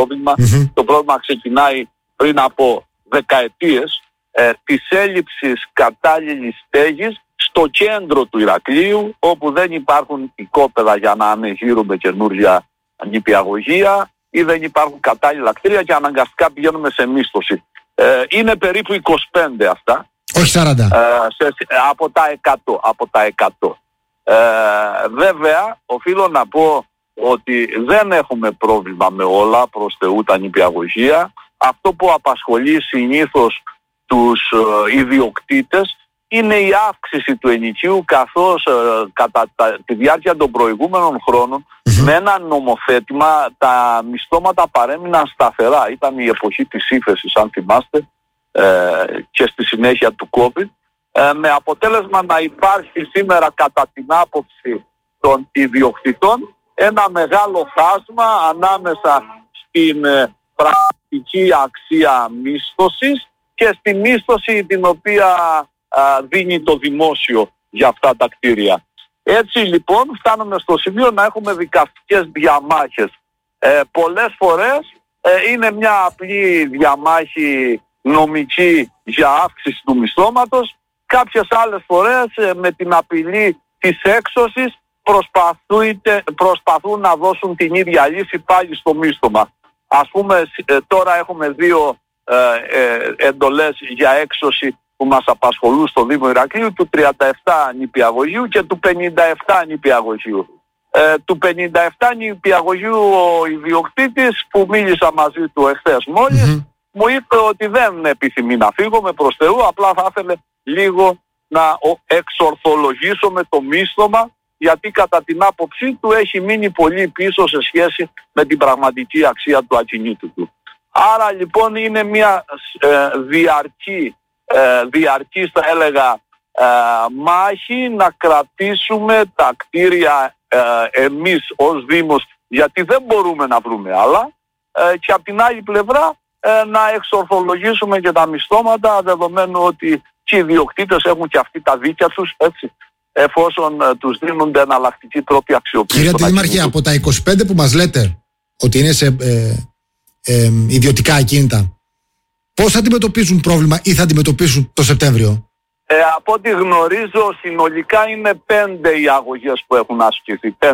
πρόβλημα. Το πρόβλημα ξεκινάει πριν από δεκαετίες της έλλειψης κατάλληλης στέγης στο κέντρο του Ηρακλείου, όπου δεν υπάρχουν οικόπεδα για να ανεγείρουμε καινούργια νηπιαγωγεία ή δεν υπάρχουν κατάλληλα κτίρια και αναγκαστικά πηγαίνουμε σε μίσθωση. Είναι περίπου 25 αυτά. Όχι 40. Από τα 100. Βέβαια, οφείλω να πω ότι δεν έχουμε πρόβλημα με όλα, προς Θεού, τα νηπιαγωγεία. Αυτό που απασχολεί συνήθως τους ιδιοκτήτες είναι η αύξηση του ενοικίου, καθώς κατά τη διάρκεια των προηγούμενων χρόνων με ένα νομοθέτημα τα μισθώματα παρέμειναν σταθερά. Ήταν η εποχή της ύφεσης, αν θυμάστε, και στη συνέχεια του COVID, με αποτέλεσμα να υπάρχει σήμερα, κατά την άποψη των ιδιοκτητών, ένα μεγάλο χάσμα ανάμεσα στην πραγματική αξία μίσθωσης και στη μίσθωση την οποία δίνει το δημόσιο για αυτά τα κτίρια. Έτσι λοιπόν φτάνουμε στο σημείο να έχουμε δικαστικές διαμάχες. Πολλές φορές είναι μια απλή διαμάχη νομική για αύξηση του μισθώματος. Κάποιες άλλες φορές με την απειλή της έξωσης προσπαθούν να δώσουν την ίδια λύση πάλι στο μίσθωμα. Ας πούμε τώρα έχουμε δύο εντολές για έξωση που μας απασχολούν στο Δήμο Ηρακλείου, του 37 νηπιαγωγείου και του 57 νηπιαγωγείου. Του 57 νηπιαγωγείου ο ιδιοκτήτης, που μίλησα μαζί του εχθές μόλις, μου είπε ότι δεν επιθυμεί να φύγω, προς Θεού, απλά θα ήθελε λίγο να εξορθολογήσουμε το μίσθωμα, γιατί κατά την άποψή του έχει μείνει πολύ πίσω σε σχέση με την πραγματική αξία του ακινήτου του. Άρα λοιπόν είναι μια διαρκή θα έλεγα μάχη να κρατήσουμε τα κτίρια εμείς ως Δήμος, γιατί δεν μπορούμε να βρούμε άλλα, και από την άλλη πλευρά να εξορθολογήσουμε και τα μισθώματα, δεδομένου ότι και οι ιδιοκτήτες έχουν και αυτοί τα δίκαια τους, έτσι, εφόσον τους δίνονται εναλλακτικοί τρόποι αξιοποίησης. Κύριε Δήμαρχε, από τα 25 που μας λέτε ότι είναι σε ιδιωτικά ακίνητα, πώς θα αντιμετωπίζουν πρόβλημα ή θα αντιμετωπίσουν το Σεπτέμβριο? Από ό,τι γνωρίζω, συνολικά είναι 5 οι αγωγές που έχουν ασκηθεί. 5.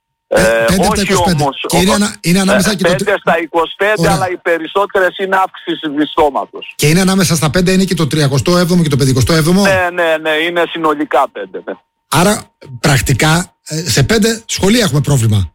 5 όχι όμως, είναι ανάμεσα 5 στα 25, αλλά οι περισσότερες είναι αύξηση μισθώματος. Και είναι ανάμεσα στα 5 είναι και το 37ο και το 57ο. Ναι, είναι συνολικά 5. Ναι. Άρα πρακτικά σε 5 σχολεία έχουμε πρόβλημα.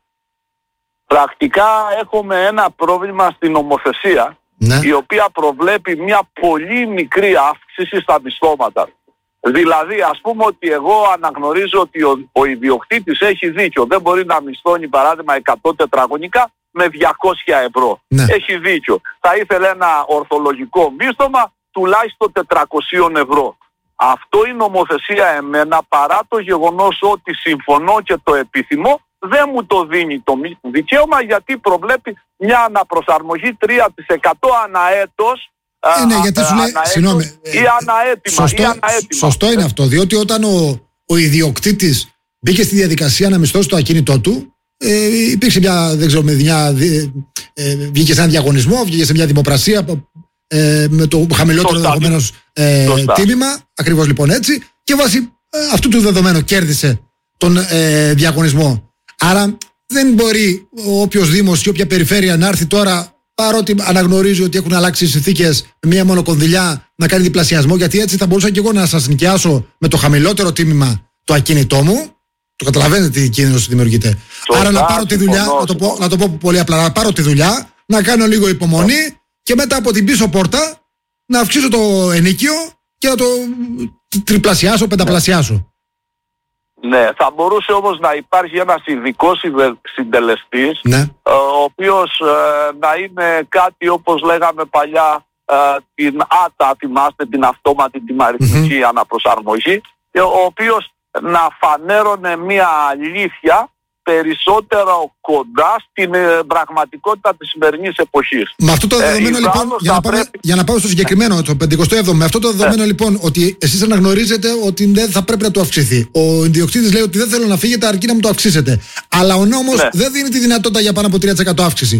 Πρακτικά έχουμε ένα πρόβλημα στην νομοθεσία, ναι, η οποία προβλέπει μια πολύ μικρή αύξηση στα μισθώματα. Δηλαδή, ας πούμε ότι εγώ αναγνωρίζω ότι ο ιδιοκτήτης έχει δίκιο. Δεν μπορεί να μισθώνει, παράδειγμα, 100 τετραγωνικά με 200 ευρώ. Ναι. Έχει δίκιο. Θα ήθελε ένα ορθολογικό μίσθωμα τουλάχιστον 400 ευρώ. Αυτό η νομοθεσία εμένα, παρά το γεγονός ότι συμφωνώ και το επιθυμώ, δεν μου το δίνει το δικαίωμα, γιατί προβλέπει μια αναπροσαρμογή 3% αναέτος. Ναι, γιατί σου λέει, συγγνώμη, ή αναέτημα. Σωστό είναι αυτό, διότι όταν ο ιδιοκτήτης μπήκε στη διαδικασία να μισθώσει το ακίνητό του, υπήρξε μια, δεν ξέρω, βγήκε σε ένα διαγωνισμό, βγήκε σε μια δημοπρασία με το χαμηλότερο ενδεχομένως τίμημα, ακριβώς λοιπόν έτσι, και βάσει αυτού του δεδομένου κέρδισε τον διαγωνισμό. Άρα δεν μπορεί όποιος Δήμος ή όποια περιφέρεια να έρθει τώρα, παρότι αναγνωρίζει ότι έχουν αλλάξει οι συνθήκες, με μία μόνο κονδυλιά να κάνει διπλασιασμό, γιατί έτσι θα μπορούσα και εγώ να σας νοικιάσω με το χαμηλότερο τίμημα το ακίνητό μου. Το καταλαβαίνετε τι κίνδυνος δημιουργείται. Άρα να πάρω τη δουλειά, να το πω πολύ απλά, να πάρω τη δουλειά, να κάνω λίγο υπομονή και μετά από την πίσω πόρτα να αυξήσω το ενοίκιο και να το τριπλασιάσω, πενταπλασιάσω. Ναι, θα μπορούσε όμως να υπάρχει ένας ειδικός συντελεστής, ναι, ο οποίος να είναι κάτι όπως λέγαμε παλιά την ΆΤΑ, θυμάστε, την αυτόματη τιμαριθμική αναπροσαρμογή, ο οποίος να φανέρωνε μια αλήθεια περισσότερο κοντά στην πραγματικότητα της σημερινής εποχής. Με αυτό το δεδομένο λοιπόν, για να πάω στο συγκεκριμένο, το 57ο, με αυτό το δεδομένο λοιπόν, ότι εσείς αναγνωρίζετε ότι δεν θα πρέπει να το αυξηθεί. Ο ιδιοκτήτης λέει ότι δεν θέλω να φύγετε αρκεί να μου το αυξήσετε. Αλλά ο νόμος δεν δίνει τη δυνατότητα για πάνω από 3% αύξηση.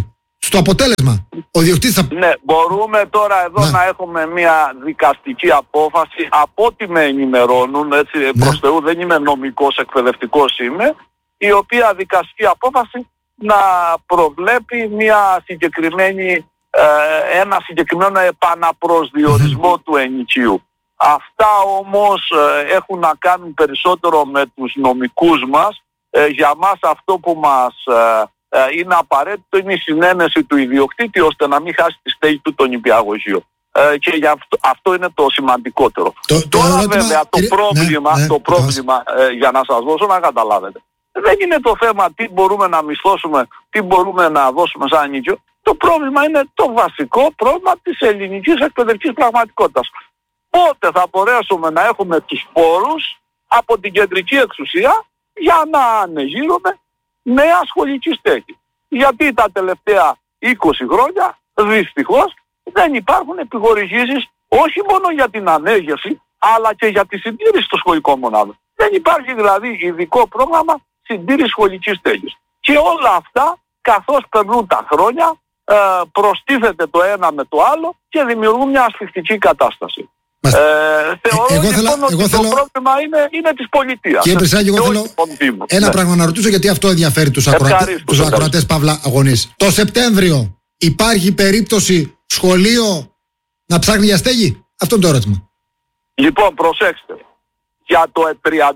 στο αποτέλεσμα. Ο ιδιοκτήτης θα... Ναι, μπορούμε τώρα εδώ να έχουμε μια δικαστική απόφαση. Από ό,τι με ενημερώνουν, έτσι, προς Θεού δεν είμαι νομικός, εκπαιδευτικός είμαι, η οποία δικαστική απόφαση να προβλέπει μια συγκεκριμένη, ένα συγκεκριμένο επαναπροσδιορισμό του ενοικίου. Αυτά όμως έχουν να κάνουν περισσότερο με τους νομικούς μας. Για μας αυτό που μας είναι απαραίτητο είναι η συνένεση του ιδιοκτήτη, ώστε να μην χάσει τη στέγη του το νηπιαγωγείο. Και για αυτό είναι το σημαντικότερο. Τώρα βέβαια το πρόβλημα για να σας δώσω να καταλάβετε, δεν είναι το θέμα τι μπορούμε να μισθώσουμε, τι μπορούμε να δώσουμε σαν ενοικίο. Το πρόβλημα είναι το βασικό πρόβλημα της ελληνικής εκπαιδευτικής πραγματικότητας. Πότε θα μπορέσουμε να έχουμε τους πόρους από την κεντρική εξουσία για να ανεγείρουμε νέα σχολική στέγη. Γιατί τα τελευταία 20 χρόνια δυστυχώς δεν υπάρχουν επιχορηγήσεις όχι μόνο για την ανέγερση, αλλά και για τη συντήρηση των σχολικών μονάδων. Δεν υπάρχει δηλαδή ειδικό πρόγραμμα συντήρηση σχολικής στέγης. Και όλα αυτά, καθώς περνούν τα χρόνια, προστίθεται το ένα με το άλλο και δημιουργούν μια ασφιχτική κατάσταση. Θεωρώ λοιπόν ότι το πρόβλημα είναι της πολιτείας. Κύριε Περσάκη, εγώ θέλω ένα πράγμα να ρωτήσω, γιατί αυτό ενδιαφέρει τους ακροατές παύλα αγωνείς. Το Σεπτέμβριο υπάρχει περίπτωση σχολείο να ψάχνει για στέγη? Αυτό είναι το ερώτημα. Λοιπόν, προσέξτε. Για το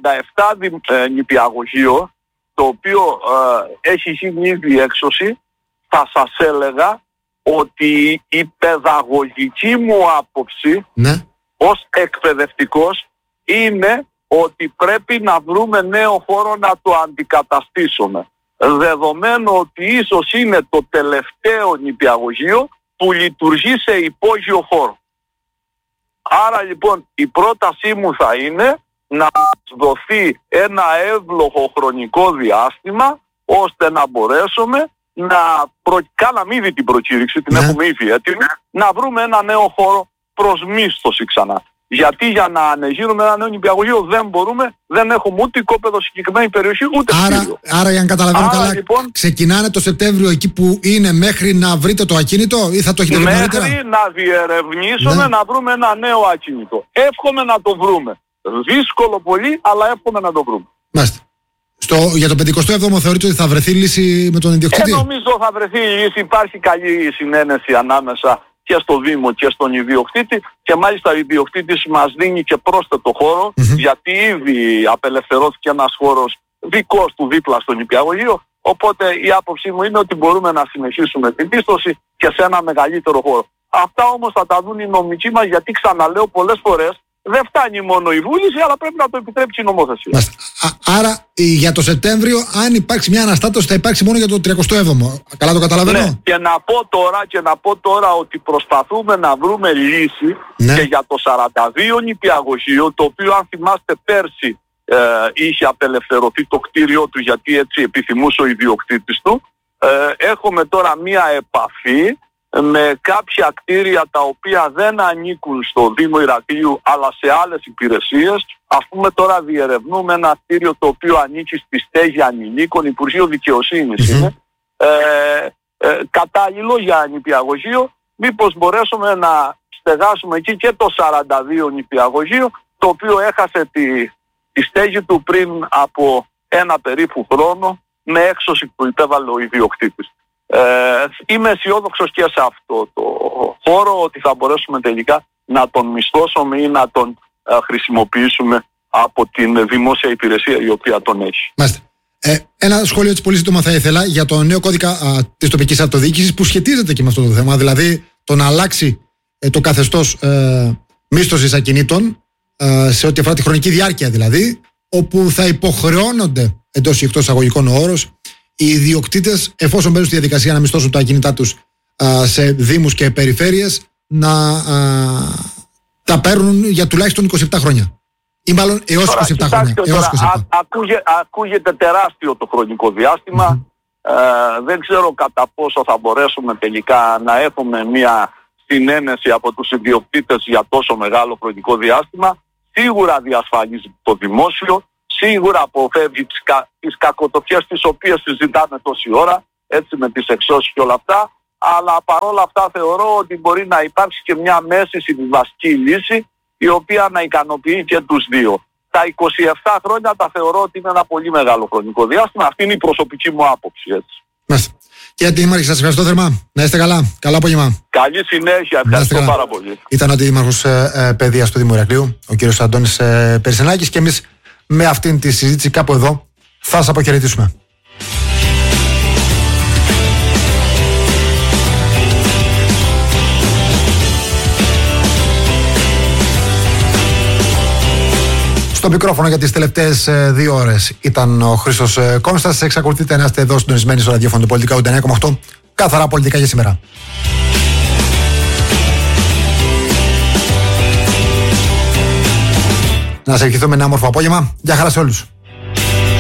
37 νηπιαγωγείο, το οποίο έχει γίνει ήδη έξωση, θα σας έλεγα ότι η παιδαγωγική μου άποψη ως εκπαιδευτικός είναι ότι πρέπει να βρούμε νέο χώρο να το αντικαταστήσουμε. Δεδομένου ότι ίσως είναι το τελευταίο νηπιαγωγείο που λειτουργεί σε υπόγειο χώρο. Άρα λοιπόν η πρότασή μου θα είναι να δοθεί ένα εύλογο χρονικό διάστημα ώστε να μπορέσουμε κάναμε ήδη την προκήρυξη, την έχουμε ήδη έτοιμη, να βρούμε ένα νέο χώρο προς μίσθωση ξανά. Γιατί για να ανεγείρουμε ένα νέο νηπιαγωγείο δεν έχουμε ούτε οικόπεδο συγκεκριμένη περιοχή, ούτε κτίριο. Άρα για να καταλαβαίνω καλά, λοιπόν, ξεκινάνε το Σεπτέμβριο εκεί που είναι μέχρι να βρείτε το ακίνητο ή θα το έχετε βρει νωρίτερα? Μέχρι να διερευνήσουμε να βρούμε ένα νέο ακίνητο. Εύχομαι να το βρούμε. Δύσκολο πολύ, αλλά εύχομαι να το βρούμε. Μάλιστα. Για το 57ο θεωρείτε ότι θα βρεθεί λύση με τον ιδιοκτήτη? Νομίζω θα βρεθεί λύση. Υπάρχει καλή συνένεση ανάμεσα και στο Δήμο και στον ιδιοκτήτη, και μάλιστα ο ιδιοκτήτης μας δίνει και πρόσθετο χώρο, γιατί ήδη απελευθερώθηκε ένας χώρος δικός του δίπλα στο νηπιαγωγείο, οπότε η άποψή μου είναι ότι μπορούμε να συνεχίσουμε την πίστοση και σε ένα μεγαλύτερο χώρο. Αυτά όμως θα τα δουν οι νομικοί μας, γιατί ξαναλέω πολλές φορές δεν φτάνει μόνο η βούληση, αλλά πρέπει να το επιτρέψει η νομοθεσία. Άρα για το Σεπτέμβριο, αν υπάρξει μια αναστάτωση, θα υπάρξει μόνο για το 37ο. Καλά το καταλαβαίνω? Ναι, και να πω τώρα ότι προσπαθούμε να βρούμε λύση και για το 42 νηπιαγωγείο, το οποίο αν θυμάστε πέρσι είχε απελευθερωθεί το κτίριό του, γιατί έτσι επιθυμούσε ο ιδιοκτήτης του. Έχουμε τώρα μια επαφή με κάποια κτίρια τα οποία δεν ανήκουν στο Δήμο Ηρακλείου αλλά σε άλλες υπηρεσίες. Ας πούμε τώρα διερευνούμε ένα κτίριο το οποίο ανήκει στη στέγη ανηλίκων, Υπουργείο Δικαιοσύνης είναι, κατάλληλο για νηπιαγωγείο. Μήπως μπορέσουμε να στεγάσουμε εκεί και το 42 νηπιαγωγείο, το οποίο έχασε τη στέγη του πριν από ένα περίπου χρόνο με έξωση που υπέβαλε ο ιδιοκτήτης. Είμαι αισιόδοξος και σε αυτό το χώρο ότι θα μπορέσουμε τελικά να τον μισθώσουμε ή να τον χρησιμοποιήσουμε από την δημόσια υπηρεσία η οποία τον έχει. Μάλιστα. Ένα σχόλιο έτσι πολύ σύντομα θα ήθελα για το νέο κώδικα της τοπικής αυτοδιοίκησης που σχετίζεται και με αυτό το θέμα, δηλαδή το να αλλάξει το καθεστώς μίσθωσης ακινήτων σε ό,τι αφορά τη χρονική διάρκεια, δηλαδή όπου θα υποχρεώνονται εντός ή εκτός εισαγωγικών ο όρος οι ιδιοκτήτες, εφόσον μπαίνουν στη διαδικασία να μισθώσουν τα ακίνητά τους σε δήμους και περιφέρειες, να τα παίρνουν για τουλάχιστον 27 χρόνια. Ή μάλλον έως 27 χρόνια. Ακούγεται τεράστιο το χρονικό διάστημα. Δεν ξέρω κατά πόσο θα μπορέσουμε τελικά να έχουμε μια συνένεση από τους ιδιοκτήτες για τόσο μεγάλο χρονικό διάστημα. Σίγουρα διασφαλίζει το δημόσιο. Σίγουρα αποφεύγει τις κακοτοπιές τις οποίες συζητάμε τόση ώρα, έτσι, με τις εξώσεις και όλα αυτά. αλλά παρόλα αυτά θεωρώ ότι μπορεί να υπάρξει και μια μέση συμβιβαστική λύση η οποία να ικανοποιεί και τους δύο. Τα 27 χρόνια τα θεωρώ ότι είναι ένα πολύ μεγάλο χρονικό διάστημα. Αυτή είναι η προσωπική μου άποψη. Έτσι. Μάλιστα. Κύριε Αντιδήμαρχε, σας ευχαριστώ θερμά. Να είστε καλά. Καλό απόγευμα. Καλή συνέχεια. Ευχαριστώ πάρα πολύ. Ήταν ο Αντιδήμαρχος Παιδείας του Δήμου Ηρακλείου, ο κύριος Αντώνης Περσινάκης, και εμείς με αυτήν τη συζήτηση κάπου εδώ θα σας αποχαιρετήσουμε. Στο μικρόφωνο για τις τελευταίες 2 ώρες ήταν ο Χρήστος Κόνστας. Εξακολουθείτε να είστε εδώ συντονισμένοι στο ραδιόφωνο του Πολιτικά 89,8. Καθαρά πολιτικά για σήμερα. Να σε ευχηθούμε ένα όμορφο απόγευμα. Γεια χαρά σε όλους.